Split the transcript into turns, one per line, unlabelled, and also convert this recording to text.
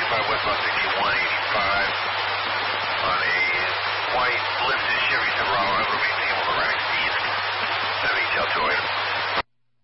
65 westbound 6185 on a white lifted Chevy Silverado.